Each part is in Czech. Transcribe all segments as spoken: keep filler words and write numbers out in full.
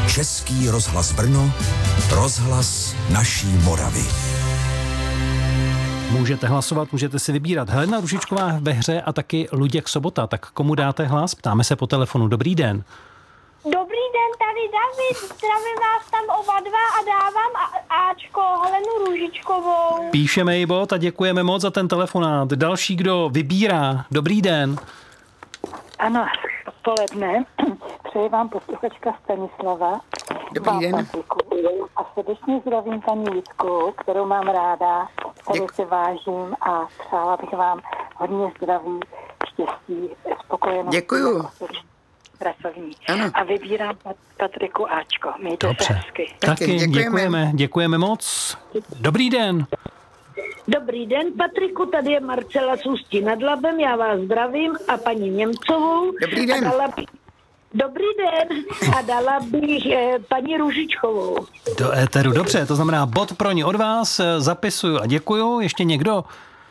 Český rozhlas Brno, rozhlas naší Moravy. Můžete hlasovat, můžete si vybírat. Helena Růžičková ve hře a taky Luděk Sobota. Tak komu dáte hlas? Ptáme se po telefonu. Dobrý den. Dobrý den, tady David. Zdravím vás tam oba dva a dávám a- Ačko, Helenu Růžičkovou. Píšeme ji bod a děkujeme moc za ten telefonát. Další, kdo vybírá. Dobrý den. Ano, odpoledne. Přeji vám posluchačka Stanislava. Dobrý den. A srdečně zdravím paní Jitku, kterou mám ráda, kterou Děk- se vážím a přála bych vám hodně zdraví, štěstí, spokojenosti. Děkuju. Pracovní. Ano. A vybírám Pat- Patriku Ačko. Mějte se Dobře. hezky. Taky děkujeme. děkujeme. Děkujeme moc. Dobrý den. Dobrý den, Patriku, tady je Marcela z Ústí nad Labem, já vás zdravím a paní Němcovou. Dobrý den. A dala by... Dobrý den a dala bych eh, paní Růžičkovou. Do éteru. Dobře, to znamená bod pro ní od vás. Zapisuju a děkuju. Ještě někdo?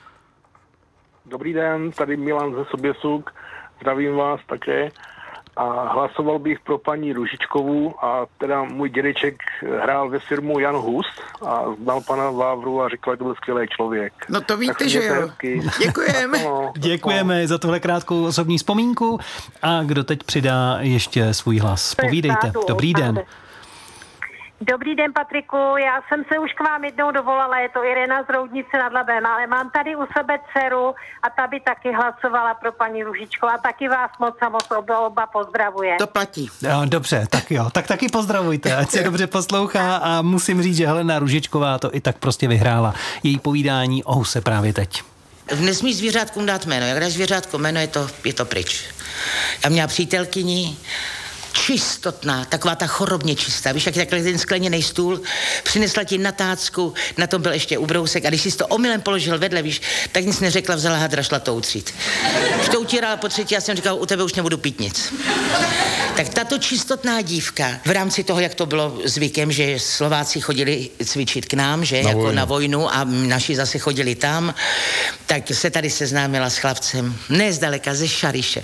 Dobrý den, tady Milan ze Soběsuk, zdravím vás také a hlasoval bych pro paní Růžičkovou a teda můj dědeček hrál ve firmu Jan Hus a znal pana Vávru a říkal, že to byl skvělý člověk. No to víte, Tak že mějte jo. hezky. Děkujeme. No, Děkujeme za tuhle krátkou osobní vzpomínku. A kdo teď přidá ještě svůj hlas? Povídejte. Dobrý den. Dobrý den, Patriku. Já jsem se už k vám jednou dovolala, je to Irena z Roudnice nad Labem, ale mám tady u sebe dceru a ta by taky hlasovala pro paní Růžičkovou a taky vás moc a moc oba, oba pozdravuje. To platí. Jo, dobře, tak jo. Tak taky pozdravujte, ať se dobře poslouchá a musím říct, že Helena Růžičková to i tak prostě vyhrála. Její povídání o huse právě teď. Nesmíš zvířátkům dát jméno. Jak dáš zvířátko jméno, je to, je to pryč. Já měla přítelkyni, čistotná, taková ta chorobně čistá. Víš, jak takhle ten skleněný stůl, přinesla ti na tácku, na tom byl ještě ubrousek a když jsi to omylem položil vedle, víš, tak nic neřekla, vzala hadra, šla to utřít. Už to utírala po třetí, já jsem říkal, u tebe už nebudu pít nic. Tak tato čistotná dívka, v rámci toho, jak to bylo zvykem, že Slováci chodili cvičit k nám, že, na jako vojnu. na vojnu a naši zase chodili tam, tak se tady seznámila s chlapcem, ne zdaleka, ze Šariše.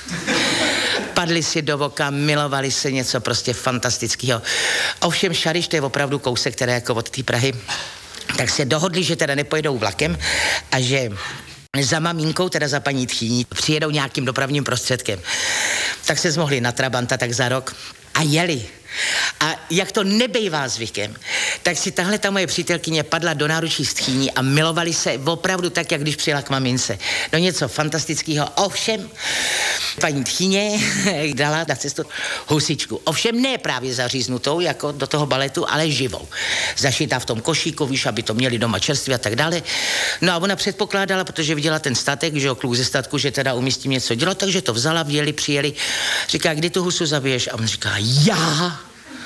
Padli si do voka, milovali se, něco prostě fantastického. Ovšem Šariš, to je opravdu kousek, které jako od té Prahy, tak se dohodli, že teda nepojedou vlakem a že za maminkou, teda za paní Tchýní, přijedou nějakým dopravním prostředkem. Tak se zmohli na Trabanta tak za rok a jeli. A jak to nebejvá zvykem, tak si tahle ta moje přítelkyně padla do náručí s Tchýní a milovali se opravdu tak, jak když přijela k mamince. No něco fantastického. Ovšem, paní Tchýně dala na cestu husičku. Ovšem ne právě zaříznutou, jako do toho baletu, ale živou. Zašitá v tom košíku, víš, aby to měli doma čerství a tak dále. No a ona předpokládala, protože viděla ten statek, že jo, kluk ze statku, že teda umí něco dělat, takže to vzala, vjeli, přijeli. Říká, kdy tu husu zabiješ? A on říká, já?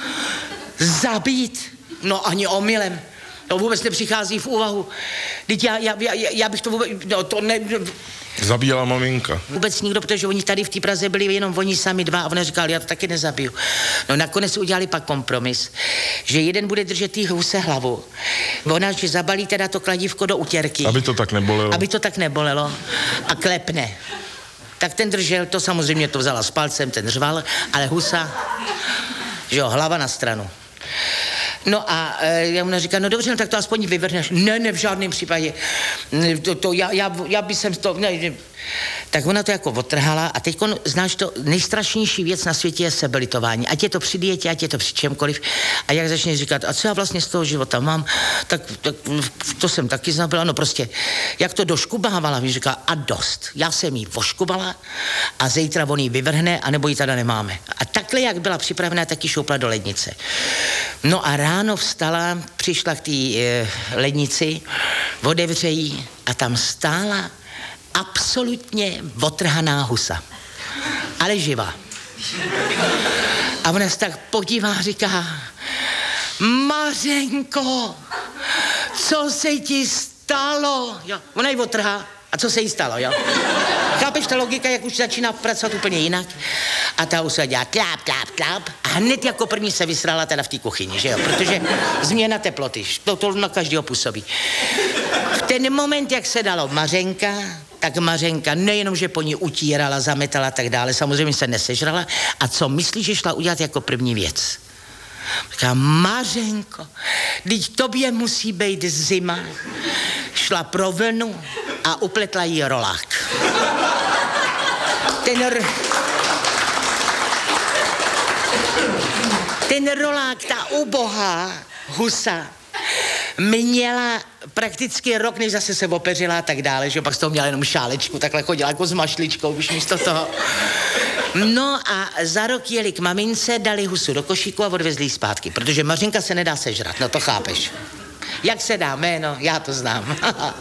Zabít? No ani omylem. To vůbec nepřichází v úvahu. Teď já, já, já, já bych to vůbec... No to ne... Zabíjela maminka. Vůbec nikdo, protože oni tady v té Praze byli jenom oni sami dva a ona říkala, já to taky nezabiju. No nakonec udělali pak kompromis, že jeden bude držet tý huse hlavu. Ona, že zabalí teda to kladívko do utěrky. Aby to tak nebolelo. Aby to tak nebolelo. A klepne. Tak ten držel, to samozřejmě to vzala s palcem, ten řval, ale husa, že jo, hlava na stranu. No a e, ona říká, no dobře, no tak to aspoň vyvrhneš. Ne, ne, v žádném případě. To, to já, já, já bych sem to... Ne, ne. Tak ona to jako odtrhala a teď znáš to, nejstrašnější věc na světě je sebelitování. Ať je to při dietě, ať je to při čemkoliv. A jak začneš říkat, a co já vlastně z toho života mám, tak, tak to jsem taky zabila. No prostě, jak to doškubávala, mi říká, a dost. Já jsem jí voškubala a zítra on jí vyvrhne, anebo ji teda nemáme. A takhle, jak byla připravená, tak ji šoupla do lednice. No a ráno vstala, přišla k té e, lednici, otevře jí a tam stála absolutně otrhaná husa. Ale živá. A ona se tak podívá a říká, Mařenko, co se ti stalo? Jo. Ona ji otrhá. A co se jí stalo, jo? Chápeš, ta logika, jak už začíná pracovat úplně jinak? A ta husa dělá kláp, kláp, kláp. A hned jako první se vysrala teda v té kuchyni, že jo? Protože změna teploty, to, to na každého působí. V ten moment, jak se dalo Mařenka, tak Mařenka nejenom, že po ní utírala, zametala a tak dále, samozřejmě se nesežrala. A co myslíš, že šla udělat jako první věc? Říká, Mařenko, teď tobě musí být zima. Šla pro vlnu a upletla jí rolák. Ten, r... Ten rolák, ta ubohá husa, měla prakticky rok, než zase se opeřila a tak dále, že pak z toho měla jenom šálečku, takhle chodila jako s mašličkou, už místo toho. No a za rok jeli k mamince, dali husu do košíku a odvezli ji zpátky, protože Mařenka se nedá sežrat, no to chápeš. Jak se dá jméno, já to znám.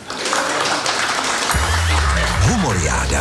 Humoriáda.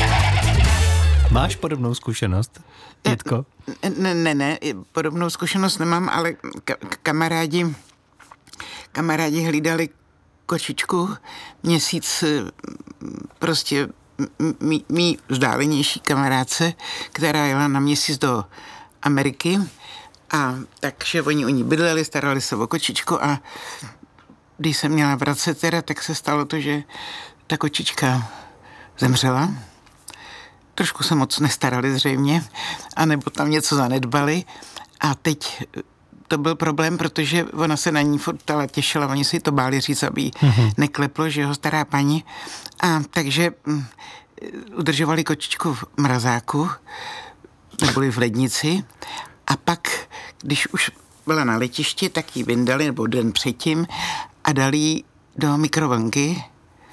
Máš podobnou zkušenost, Jitko? Ne, ne, ne, podobnou zkušenost nemám, ale ka- kamarádi, kamarádi hlídali kočičku měsíc, prostě mý, mý vzdálenější kamarádce, která jela na měsíc do Ameriky, a takže oni u ní bydleli, starali se o kočičku a když se měla vracet teda, tak se stalo to, že ta kočička zemřela. Trošku se moc nestarali zřejmě, anebo tam něco zanedbali a teď to byl problém, protože ona se na ní furt ale těšila, oni si to báli říct, aby jí mm-hmm. nekleplo, že ho stará paní. A takže um, udržovali kočičku v mrazáku, neboli v lednici, a pak, když už byla na letišti, tak ji vyndali, nebo den předtím, a dali ji do mikrovlnky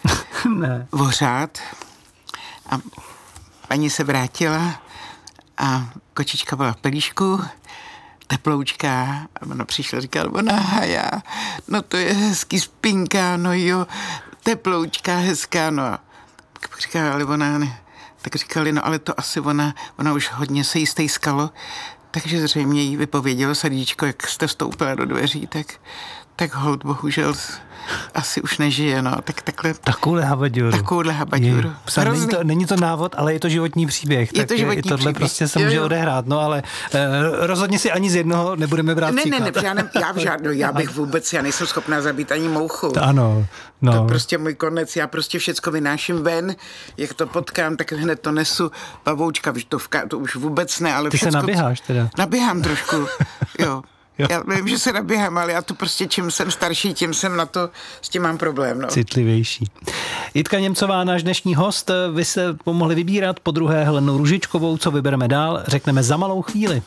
vořát. A paní se vrátila a kočička byla v pelíšku, teploučká, a ona přišla, říkala, ona haja, no to je hezký spinka, no jo, teploučká, hezká, no a říkala, ale ona ne, tak říkali, no ale to asi ona, ona už hodně se jí stejskalo, takže zřejmě jí vypovědělo srdíčko, jak jste vstoupila do dveří, tak, tak hold bohužel asi už nežije, no, tak takhle. Takovouhle habaďuru. Takovouhle habaďuru. Není to, není to návod, ale je to životní příběh. Je to životní i tohle příběh. prostě se jo, může jo. odehrát, no, ale eh, rozhodně si ani z jednoho nebudeme brát ne, příklad. Ne, ne, ne, já, v žádnou, já bych vůbec, já nejsem schopná zabít ani mouchu. To ano, no. To prostě můj konec, já prostě všecko vynáším ven, jak to potkám, tak hned to nesu, pavoučka, to, to už vůbec ne, ale Ty všecko... se naběháš teda. Naběhám trošku, jo. Jo. Já vím, že se naběhám, ale já to prostě, čím jsem starší, tím jsem na to, s tím mám problém. No. Citlivější. Jitka Němcová, náš dnešní host, vy se pomohli vybírat, po druhé Helenu Růžičkovou, co vybereme dál, řekneme za malou chvíli.